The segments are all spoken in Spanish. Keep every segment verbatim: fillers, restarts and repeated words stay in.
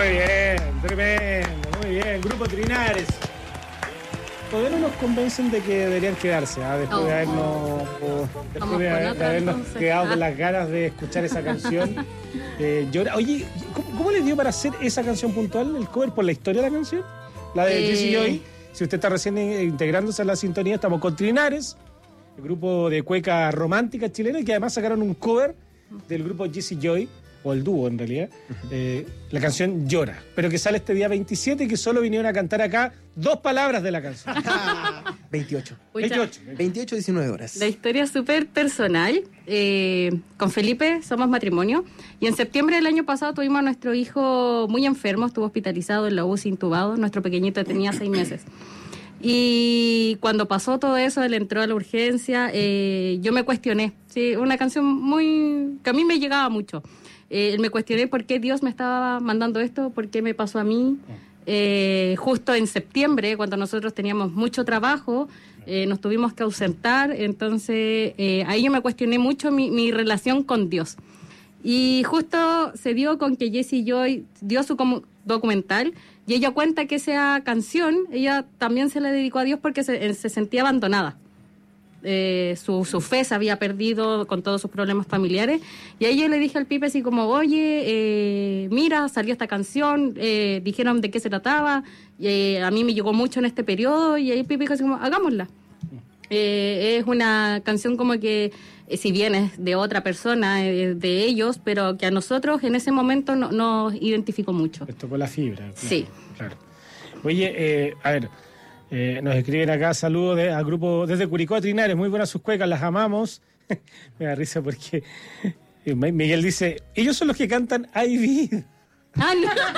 Muy bien, tremendo, muy bien. Grupo Trinares. Todavía no nos convencen de que deberían quedarse, ¿eh? después oh, de habernos, oh. después de, haber, de habernos entonces. quedado con las ganas de escuchar esa canción. eh, llora. Oye, ¿cómo, ¿cómo les dio para hacer esa canción puntual, el cover, por la historia de la canción? La de eh... Jessie Joy. Si usted está recién integrándose a la sintonía, estamos con Trinares, el grupo de cueca romántica chilena, y que además sacaron un cover del grupo Jessie Joy, o el dúo en realidad, eh, la canción Llora, pero que sale este día veintisiete y que solo vinieron a cantar acá dos palabras de la canción. veintiocho. veintiocho. veintiocho, diecinueve horas. La historia es súper personal. Eh, con Felipe somos matrimonio y en septiembre del año pasado tuvimos a nuestro hijo muy enfermo, estuvo hospitalizado en la U C I intubado, nuestro pequeñito tenía seis meses. Y cuando pasó todo eso, él entró a la urgencia, eh, yo me cuestioné, ¿sí? Una canción muy que a mí me llegaba mucho. Eh, me cuestioné por qué Dios me estaba mandando esto, por qué me pasó a mí. Eh, justo en septiembre, cuando nosotros teníamos mucho trabajo, eh, nos tuvimos que ausentar, entonces eh, ahí yo me cuestioné mucho mi, mi relación con Dios. Y justo se dio con que Jessie Joy dio su como documental y ella cuenta que esa canción, ella también se la dedicó a Dios porque se, se sentía abandonada. Eh, su, su fe se había perdido con todos sus problemas familiares y ahí yo le dije al Pipe así como, oye, eh, mira, salió esta canción, eh, dijeron de qué se trataba, eh, a mí me llegó mucho en este periodo y ahí el Pipe dijo así como, hagámosla. Eh, es una canción como que, eh, si bien es de otra persona, eh, de ellos, pero que a nosotros en ese momento no, nos identificó mucho. Les tocó la fibra. Claro, sí. Claro. Oye, eh, a ver... Eh, nos escriben acá saludos de, al grupo desde Curicó a Trinares, muy buenas sus cuecas, las amamos. Me da risa porque Miguel dice, ellos son los que cantan Ay Vida. Ah,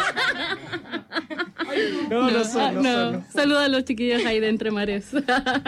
no. No, no, no son, no, no. son, no. Saluda a los chiquillos ahí de Entre Mares. No,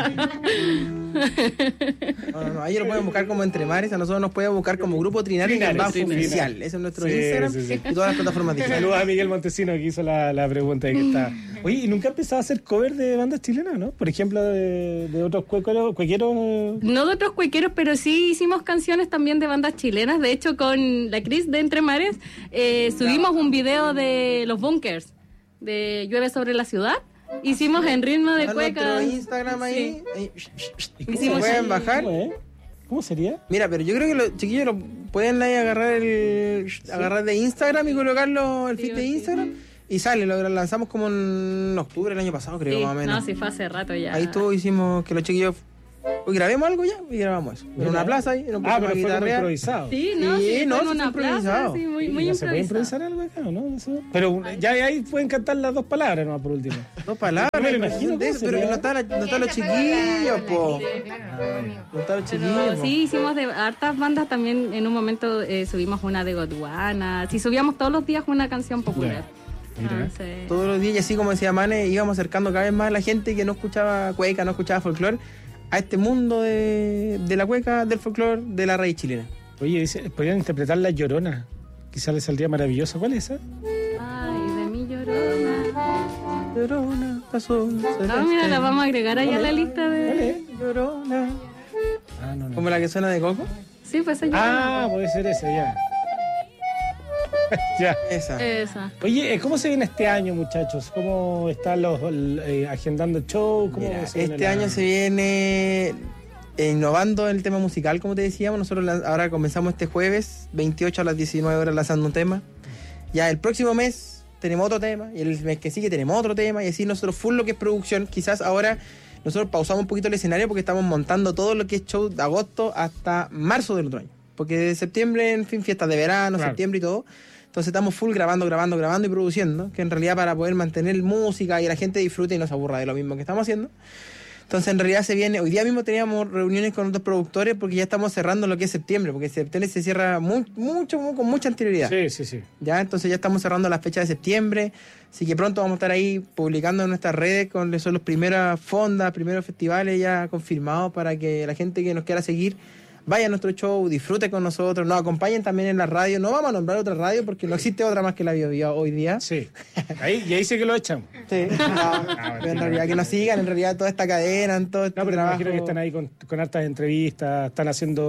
no, no, ellos lo pueden buscar como Entre Mares, a nosotros nos pueden buscar como Grupo Trinares, Trinares, bajo Trinares. oficial. Ese es nuestro Sí, Instagram sí, sí. y todas las plataformas digitales. Saludos a Miguel Montesino que hizo la, la pregunta de que está. Oye, ¿y nunca ha empezado a hacer cover de bandas chilenas, no? Por ejemplo, de, de otros cuequeros, cuequeros. No de otros cuequeros, pero sí hicimos canciones también de bandas chilenas. De hecho, con la Cris de Entre Mares eh, subimos un video de Los Bunkers, de Llueve sobre la ciudad. Hicimos en ritmo de cueca. Nuestro Instagram ahí. Sí. ¿Y cómo se pueden bajar? ¿Cómo, eh? ¿Cómo sería? Mira, pero yo creo que los chiquillos lo pueden ahí agarrar el sí. agarrar de Instagram y colocarlo el feed sí, de Instagram sí. Y sale, lo lanzamos como en octubre del año pasado, creo, sí, más o menos. No, sí fue hace rato ya. Ahí todo hicimos que los chiquillos pues grabemos algo ya y grabamos eso. En una plaza ahí, en un Ah, pero fue como improvisado. Sí, no, sí, sí no, en una plaza, sí, muy, muy ¿No improvisado. se puede improvisar algo acá, no? Eso... Pero ya ahí pueden cantar las dos palabras, ¿no? Por último. Dos palabras, me lo imagino. De eso, pero que no están no está los chiquillos, po. No están los chiquillos. Sí, hicimos de hartas bandas también. En un momento eh, subimos una de Gondwana. Sí, subíamos todos los días una canción popular. Mira. Ah, sí. Todos los días, y así como decía Mane, íbamos acercando cada vez más a la gente que no escuchaba cueca, no escuchaba folclore, a este mundo de, de la cueca, del folclore, de la raíz chilena. Oye, dice, podrían interpretar La Llorona. Quizás les saldría maravillosa. ¿Cuál es esa? Ay, de mi Llorona. Llorona, pasó. Ah, mira, la vamos a agregar ahí a la lista de... ¿Cuál es? Llorona. Ah, no, no. ¿Como la que suena de Coco? Sí, pues esa Llorona. Ah, puede ser esa, ya. Ya. Esa. Esa. Oye, ¿cómo se viene este año, muchachos? ¿Cómo están los eh, agendando el show? ¿Cómo Mira, se este la... año se viene eh, innovando en el tema musical, como te decíamos. Nosotros la, ahora comenzamos este jueves, veintiocho a las diecinueve horas, lanzando un tema. Ya el próximo mes tenemos otro tema, y el mes que sigue tenemos otro tema, y así nosotros full lo que es producción. Quizás ahora nosotros pausamos un poquito el escenario porque estamos montando todo lo que es show de agosto hasta marzo del otro año. Porque de septiembre, en fin, fiestas de verano, claro. septiembre y todo. Entonces estamos full grabando, grabando, grabando y produciendo, que en realidad para poder mantener música y la gente disfrute y no se aburra de lo mismo que estamos haciendo. Entonces en realidad se viene, hoy día mismo teníamos reuniones con otros productores porque ya estamos cerrando lo que es septiembre, porque septiembre se cierra muy, mucho, con mucha anterioridad. Sí, sí, sí. Ya, entonces ya estamos cerrando la fecha de septiembre, así que pronto vamos a estar ahí publicando en nuestras redes con son los primeras fondas, primeros festivales ya confirmados para que la gente que nos quiera seguir vaya a nuestro show, disfrute con nosotros, nos acompañen también en la radio. No vamos a nombrar otra radio porque no existe otra más que la Bio Bio hoy día. Sí, ahí, y ahí sí que lo echamos. Sí, no, no, pero en realidad que nos sigan, en realidad toda esta cadena, en todo este No, pero trabajo. me imagino que están ahí con, con hartas entrevistas, están haciendo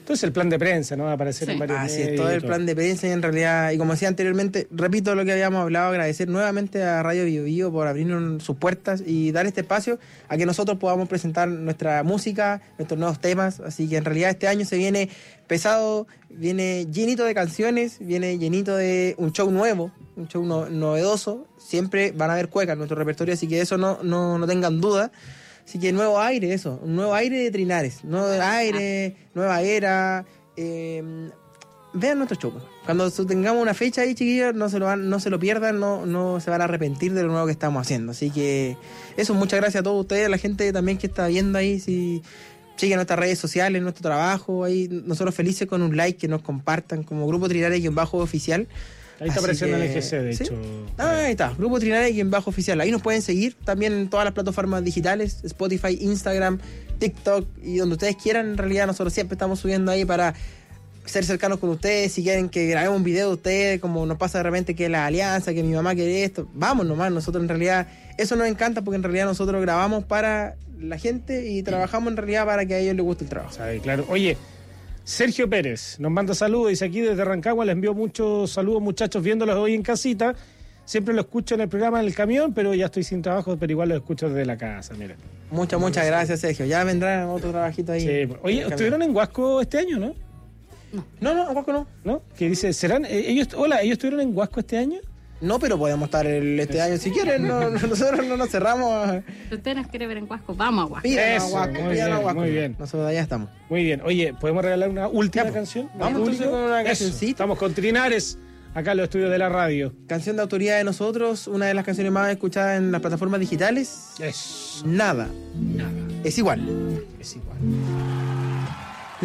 Entonces el plan de prensa, ¿no? Va a aparecer Sí. en varios Así medios. es, todo y el plan de prensa y en realidad, y como decía anteriormente, repito lo que habíamos hablado, agradecer nuevamente a Radio Bio Bio por abrirnos sus puertas y dar este espacio a que nosotros podamos presentar nuestra música, nuestros nuevos temas, así que en realidad este año se viene pesado, viene llenito de canciones, viene llenito de un show nuevo, un show no- novedoso, siempre van a haber cuecas en nuestro repertorio, así que eso no, no, no tengan duda. Así que nuevo aire, eso, un nuevo aire de Trinares, nuevo aire, nueva era. Eh, vean nuestro show. Cuando su- tengamos una fecha ahí, chiquillos, no se lo van, no se lo pierdan, no, no se van a arrepentir de lo nuevo que estamos haciendo. Así que eso, muchas gracias a todos ustedes, a la gente también que está viendo ahí, si siguen nuestras redes sociales, nuestro trabajo, ahí nosotros felices con un like, que nos compartan como Grupo Trinares-oficial. Ahí está Así apareciendo que- el E G C, de ¿sí? hecho. Ah, ahí está, Grupo Trinares y en bajo oficial. Ahí nos pueden seguir también en todas las plataformas digitales, Spotify, Instagram, TikTok y donde ustedes quieran. En realidad nosotros siempre estamos subiendo ahí para ser cercanos con ustedes. Si quieren que grabemos un video de ustedes, como nos pasa de repente que la alianza, que mi mamá quiere esto, vamos nomás. Nosotros en realidad, eso nos encanta porque en realidad nosotros grabamos para la gente y trabajamos en realidad para que a ellos les guste el trabajo. Sabe, claro. Oye, Sergio Pérez nos manda saludos, dice aquí desde Rancagua, les envío muchos saludos muchachos viéndolos hoy en casita. Siempre lo escucho en el programa en el camión, pero ya estoy sin trabajo, pero igual lo escucho desde la casa, mira. Muchas, muchas gracias, Sergio. Ya vendrá otro trabajito ahí. Sí, pues. Oye, estuvieron en Huasco este año, ¿no? No, no, tampoco no. ¿No? Que dice, ¿serán eh, ellos? Hola, ¿ellos estuvieron en Huasco este año? No, pero podemos estar el, este año si quieren. No, no, nosotros no nos cerramos. Si usted nos quiere ver en Huasco, vamos a Huasco. Pidan a Eso, Huasco, muy pidan a bien, Huasco. muy bien. Nosotros allá estamos. Muy bien. Oye, ¿podemos regalar una última Ya, pues. canción? Vamos ¿Al entonces público? con una Eso. cancioncita. Estamos con Trinares, acá en los estudios de la radio. Canción de autoría de nosotros, una de las canciones más escuchadas en las plataformas digitales. Eso. Nada. Nada. Es igual. Es igual.